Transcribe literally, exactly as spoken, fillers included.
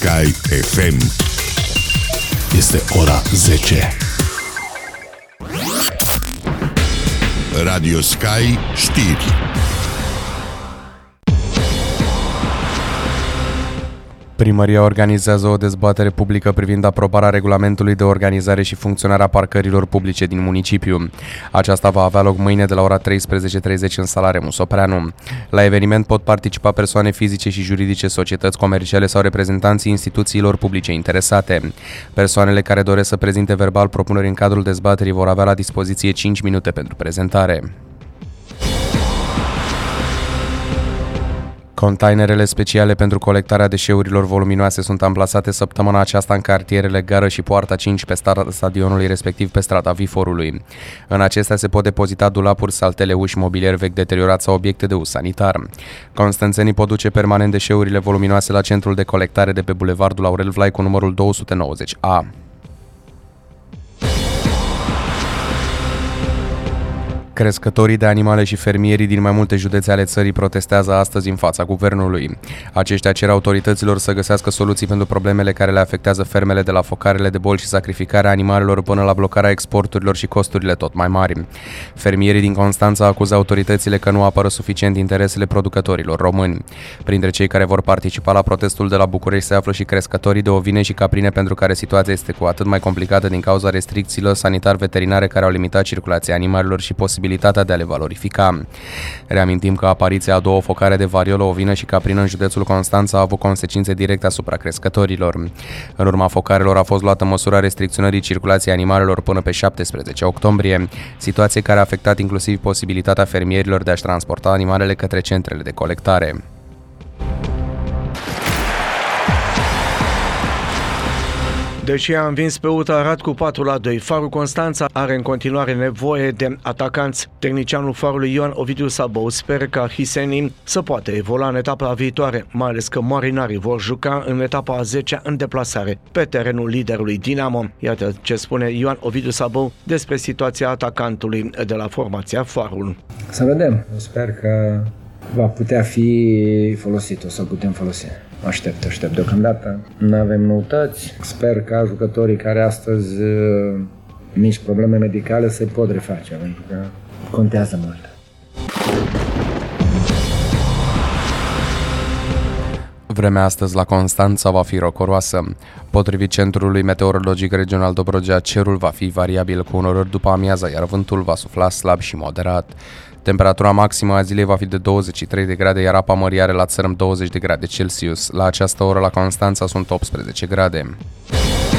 Sky F M. Este ora zece. Radio Sky știri. Primăria organizează o dezbatere publică privind aprobarea regulamentului de organizare și funcționare a parcărilor publice din municipiu. Aceasta va avea loc mâine de la ora treisprezece și treizeci în sala Remus Opreanu. La eveniment pot participa persoane fizice și juridice, societăți comerciale sau reprezentanții instituțiilor publice interesate. Persoanele care doresc să prezinte verbal propuneri în cadrul dezbaterii vor avea la dispoziție cinci minute pentru prezentare. Containerele speciale pentru colectarea deșeurilor voluminoase sunt amplasate săptămâna aceasta în cartierele Gară și Poarta cinci pe strada stadionului, respectiv pe strada Viforului. În acestea se pot depozita dulapuri, saltele, uși, mobilier vechi deteriorat sau obiecte de uz sanitar. Constanțenii pot duce permanent deșeurile voluminoase la centrul de colectare de pe Bulevardul Aurel Vlai cu numărul două sute nouăzeci A. Crescătorii de animale și fermierii din mai multe județe ale țării protestează astăzi în fața guvernului. Aceștia cer autorităților să găsească soluții pentru problemele care le afectează fermele, de la focarele de boli și sacrificarea animalelor până la blocarea exporturilor și costurile tot mai mari. Fermierii din Constanța acuză autoritățile că nu apără suficient interesele producătorilor români. Printre cei care vor participa la protestul de la București se află și crescătorii de ovine și caprine, pentru care situația este cu atât mai complicată din cauza restricțiilor sanitar-veterinare care au limitat circulația animalelor și posibilitatea de a le valorifica. Reamintim că apariția a două focare de variolă, ovină și caprină în județul Constanța a avut consecințe directe asupra crescătorilor. În urma focarelor a fost luată măsura restricționării circulației animalelor până pe șaptesprezece octombrie, situație care a afectat inclusiv posibilitatea fermierilor de a-și transporta animalele către centrele de colectare. Deși a învins pe U T A Arad cu patru la doi, Farul Constanța are în continuare nevoie de atacanți. Tehnicianul Farului Ioan Ovidiu Sabou speră ca Hisenin să poată evolua în etapa viitoare, mai ales că marinarii vor juca în etapa a zecea în deplasare, pe terenul liderului Dinamo. Iată ce spune Ioan Ovidiu Sabou despre situația atacantului de la formația Farul. Să vedem. Sper că va putea fi folosit, o să putem folosi. Aștept, aștept deocamdată. Nu avem noutăți. Sper că jucătorii care astăzi mici probleme medicale se pot reface, pentru că contează mult. Vremea astăzi la Constanța va fi rocoroasă. Potrivit Centrului Meteorologic Regional Dobrogea, cerul va fi variabil cu unorări după amiaza, iar vântul va sufla slab și moderat. Temperatura maximă a zilei va fi de douăzeci și trei de grade, iar apa mării are la țărm douăzeci de grade Celsius. La această oră la Constanța sunt optsprezece grade.